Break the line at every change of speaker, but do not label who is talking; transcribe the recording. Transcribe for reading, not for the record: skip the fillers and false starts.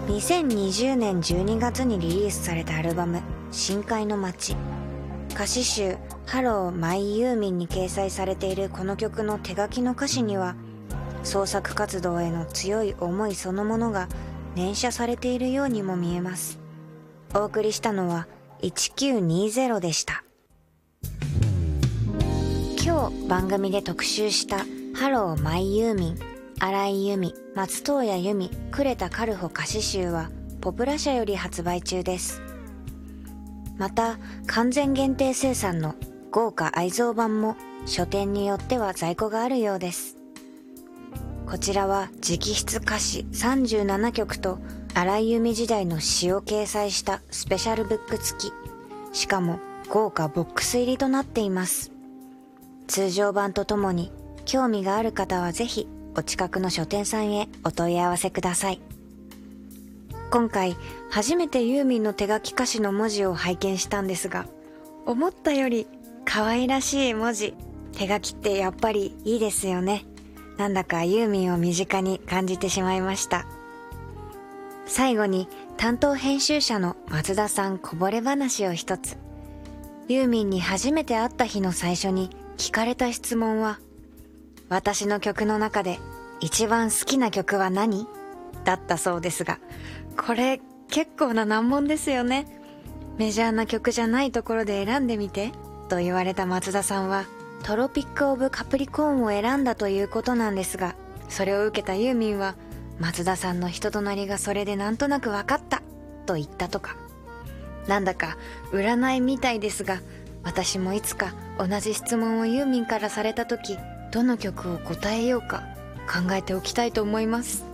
2020年12月にリリースされたアルバム深海の街、歌詞集ハローマイユーミンに掲載されているこの曲の手書きの歌詞には、創作活動への強い思いそのものが念写されているようにも見えます。お送りしたのは1920でした。今日番組で特集したハローマイユーミン、荒井由実、松任谷由実、呉田軽穂歌詞集はポプラ社より発売中です。また完全限定生産の豪華愛蔵版も書店によっては在庫があるようです。こちらは直筆歌詞37曲と荒井由実時代の詩を掲載したスペシャルブック付き、しかも豪華ボックス入りとなっています。通常版とともに興味がある方はぜひお近くの書店さんへお問い合わせください。今回初めてユーミンの手書き歌詞の文字を拝見したんですが、思ったより可愛らしい文字。手書きってやっぱりいいですよね。なんだかユーミンを身近に感じてしまいました。最後に担当編集者の松田さんこぼれ話を一つ。ユーミンに初めて会った日の最初に聞かれた質問は、私の曲の中で一番好きな曲は何？だったそうですが、これ結構な難問ですよね。メジャーな曲じゃないところで選んでみてと言われた松田さんはトロピック・オブ・カプリコーンを選んだということなんですが、それを受けたユーミンは松田さんの人となりがそれでなんとなく分かったと言ったとか。なんだか占いみたいですが、私もいつか同じ質問をユーミンからされた時、どの曲を答えようか考えておきたいと思います。